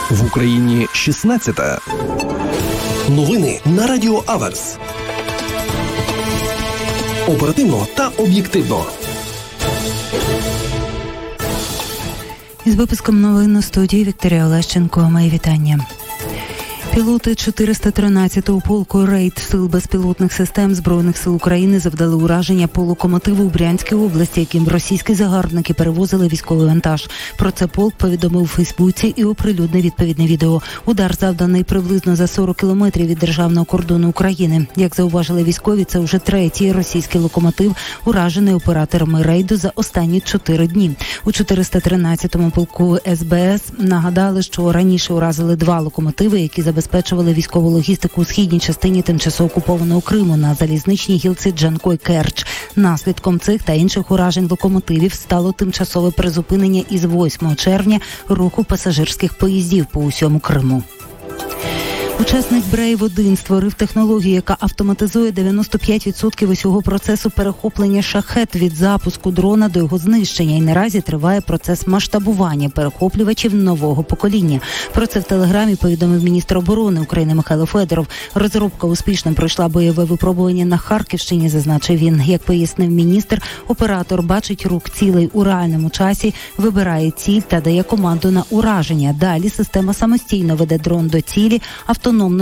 В Україні 16-та. Новини на Радіо Аверс. Оперативно та об'єктивно. Із випуском новин у студії Вікторія Олещенко. Мої вітання. Пілоти 413-го полку рейд Сил безпілотних систем Збройних сил України завдали ураження по локомотиву у Брянській області, яким російські загарбники перевозили військовий вантаж. Про це полк повідомив у Фейсбуці і оприлюднив відповідне відео. Удар завданий приблизно за 40 кілометрів від державного кордону України. Як зауважили військові, це вже третій російський локомотив, уражений операторами рейду за останні 4 дні. У 413-му полку СБС нагадали, що раніше уразили 2 локомотиви, які забезпечували військову логістику у східній частині тимчасово окупованого Криму на залізничній гілці Джанкой-Керч. Наслідком цих та інших уражень локомотивів стало тимчасове призупинення із 8 червня руху пасажирських поїздів по усьому Криму. Учасник Brave-1 створив технологію, яка автоматизує 95% усього процесу перехоплення шахет від запуску дрона до його знищення. І наразі триває процес масштабування перехоплювачів нового покоління. Про це в Телеграмі повідомив міністр оборони України Михайло Федоров. Розробка успішно пройшла бойове випробування на Харківщині, зазначив він. Як пояснив міністр, оператор бачить рух цілей у реальному часі, вибирає ціль та дає команду на ураження. Далі система самостійно веде дрон до цілі, автономно